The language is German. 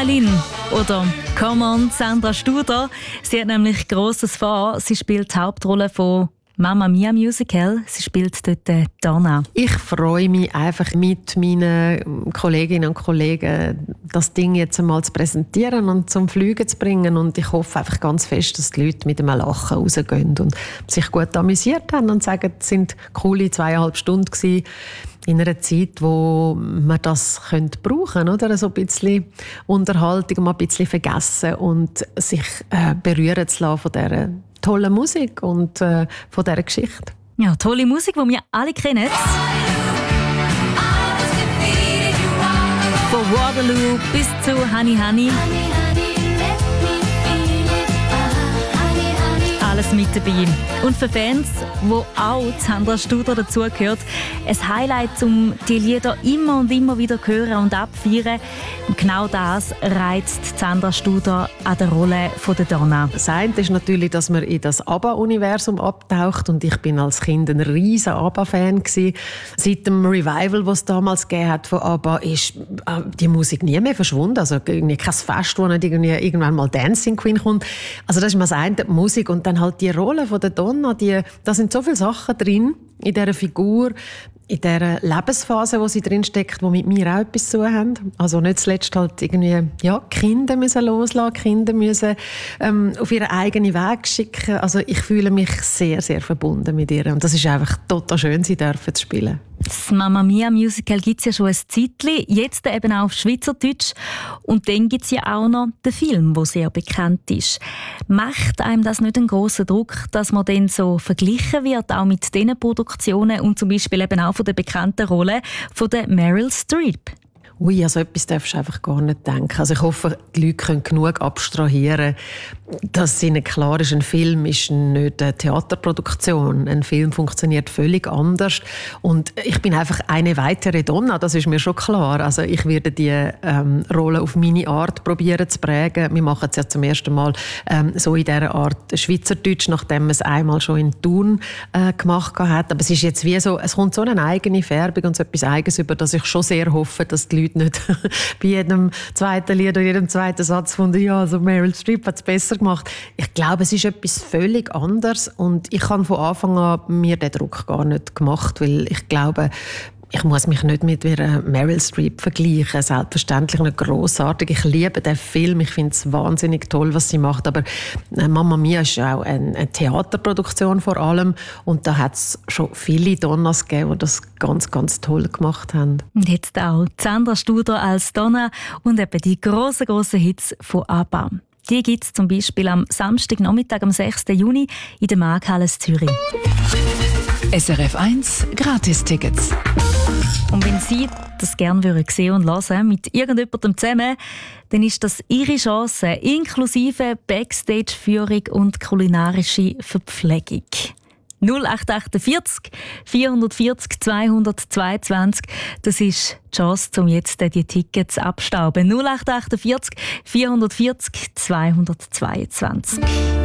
Marilyn oder Come on, Sandra Studer. Sie hat nämlich Grosses vor. Sie spielt die Hauptrolle von Mamma Mia Musical. Sie spielt dort Donna. Ich freue mich einfach mit meinen Kolleginnen und Kollegen, das Ding jetzt einmal zu präsentieren und zum Fliegen zu bringen. Und ich hoffe einfach ganz fest, dass die Leute mit einem Lachen rausgehen und sich gut amüsiert haben und sagen, es sind coole 2,5 Stunden gewesen. In einer Zeit, wo man das brauchen könnte, oder? So ein bisschen Unterhaltung, mal ein bisschen vergessen und sich berühren zu lassen von dieser tollen Musik und von dieser Geschichte. Ja, tolle Musik, die wir alle kennen. Von Waterloo bis zu Honey Honey. Alles mit dabei. Und für Fans, wo auch Sandra Studer dazugehört, ein Highlight, um die Lieder immer und immer wieder hören und abfeiern. Und genau das reizt Sandra Studer an der Rolle von der Donna. Das eine ist natürlich, dass man in das ABBA-Universum abtaucht. Und ich bin als Kind ein riesen ABBA-Fan gewesen. Seit dem Revival, das es damals gegeben hat von ABBA, ist die Musik nie mehr verschwunden. Also irgendwie kein Fest, wo nicht irgendwann mal Dancing Queen kommt. Also das ist mal das eine, die Musik. Und dann halt die Rolle von der Donna, da sind so viele Sachen drin in dieser Figur, in dieser Lebensphase, wo sie drin steckt, die mit mir auch etwas zu tun haben. Also nicht zuletzt halt irgendwie, ja, Kinder müssen loslassen, Kinder müssen auf ihren eigenen Weg schicken. Also ich fühle mich sehr, sehr verbunden mit ihr. Und das ist einfach total schön, sie dürfen zu spielen. Das Mamma Mia Musical gibt es ja schon ein Zeitchen, jetzt eben auch auf Schweizerdeutsch. Und dann gibt es ja auch noch den Film, der sehr bekannt ist. Macht einem das nicht einen grossen Druck, dass man dann so verglichen wird, auch mit diesen Produktionen und zum Beispiel eben auch von der bekannten Rolle von der Meryl Streep? Ui, also etwas darfst du einfach gar nicht denken. Also ich hoffe, die Leute können genug abstrahieren, dass ihnen klar ist, ein Film ist nicht eine Theaterproduktion. Ein Film funktioniert völlig anders. Und ich bin einfach eine weitere Donna, das ist mir schon klar. Also ich werde die Rolle auf meine Art probieren zu prägen. Wir machen es ja zum ersten Mal so in dieser Art Schweizerdeutsch, nachdem man es einmal schon in Thun gemacht hat. Aber es ist jetzt wie so, es kommt so eine eigene Färbung und so etwas Eigenes über, dass ich schon sehr hoffe, dass die Leute nicht bei jedem zweiten Lied oder jedem zweiten Satz von ja, also Meryl Streep hat es besser gemacht. Ich glaube, es ist etwas völlig anderes und ich habe von Anfang an mir den Druck gar nicht gemacht, weil ich glaube, ich muss mich nicht mit Meryl Streep vergleichen. Selbstverständlich nicht grossartig. Ich liebe den Film. Ich finde es wahnsinnig toll, was sie macht. Aber Mamma Mia ist auch eine Theaterproduktion vor allem. Und da hat es schon viele Donnas gegeben, die das ganz, ganz toll gemacht haben. Und jetzt auch Sandra Studer als Donna und eben die grossen Hits von ABBA. Die gibt es zum Beispiel am Samstagnachmittag, am 6. Juni in der Markthalle Zürich. SRF 1 Gratistickets. Und wenn Sie das gerne sehen und hören mit irgendjemandem zusammen, dann ist das Ihre Chance, inklusive Backstage-Führung und kulinarische Verpflegung. 0848 440 222, das ist die Chance, um jetzt die Tickets abzustauben. 0848 440 222.